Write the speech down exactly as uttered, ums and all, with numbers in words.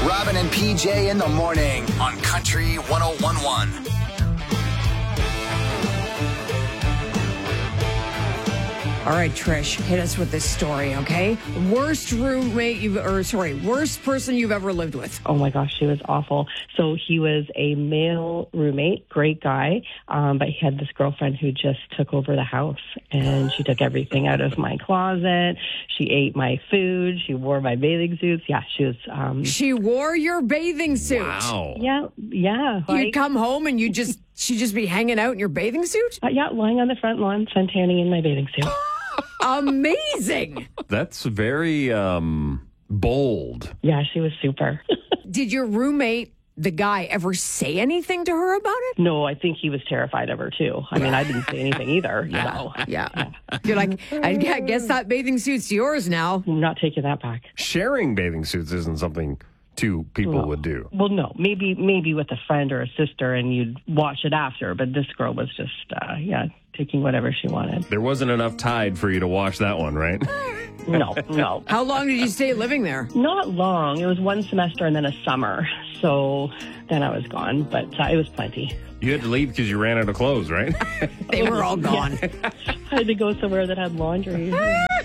Robin and P J in the morning on Country one oh one one. All right, Trish, hit us with this story, okay? Worst roommate you've, or sorry, worst person you've ever lived with. Oh my gosh, she was awful. So he was a male roommate, great guy, um, but he had this girlfriend who just took over the house, and she took everything out of my closet. She ate my food. She wore my bathing suits. Yeah, she was. Um, She wore your bathing suit. Wow. yeah, yeah. You'd like- come home and you just she'd just be hanging out in your bathing suit. uh, yeah, lying on the front lawn, suntanning in my bathing suit. Amazing. That's very um, bold. Yeah, she was super. Did your roommate, the guy, ever say anything to her about it? No, I think he was terrified of her too. I mean, I didn't say anything either. You know, Yeah. You're like, I I guess that bathing suit's yours now. I'm not taking that back. Sharing bathing suits isn't something two people would do. Well, no, maybe maybe with a friend or a sister, and you'd watch it after. But this girl was just, uh, yeah, taking whatever she wanted. There wasn't enough Tide for you to wash that one, right? No, no, How long did you stay living there? not long. It was one semester and then a summer. So then I was gone, but uh, it was plenty. You had to leave because you ran out of clothes, right? They were all gone. I had to go somewhere that had laundry.